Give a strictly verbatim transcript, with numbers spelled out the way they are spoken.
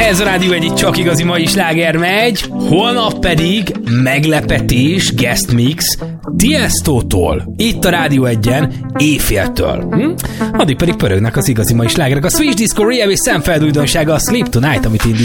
Ez a Rádió egy csak igazi mai sláger megy, holnap pedig meglepetés, guest mix Tiestótól, itt a Rádió egyen éjféltől. Hm? Addig pedig pörögnek az igazi mai slágerek. A Swedish Disco Rehab és szemfeldújdonsága a Sleep Tonight, amit indít.